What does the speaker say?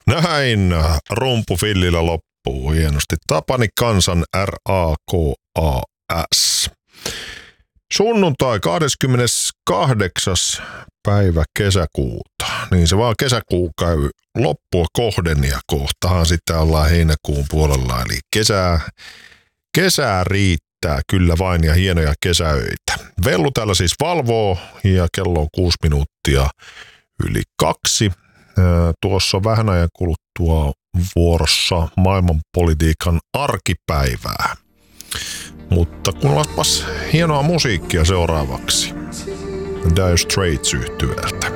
Näin rumpufillillä loppuu hienosti. Tapani Kansan RAKAS. Sunnuntai 28. päivä kesäkuuta. Niin se vaan kesäkuu käy loppua kohden ja kohtahan sitten ollaan heinäkuun puolella. Eli kesää riittää kyllä vain ja hienoja kesäöitä. Vellu täällä siis valvoo ja kello on 6 minuuttia yli 2. Tuossa vähän ajan kuluttua vuorossa maailmanpolitiikan arkipäivää. Mutta kuunnellaspas hienoa musiikkia seuraavaksi. Dire Straits -yhtyeeltä.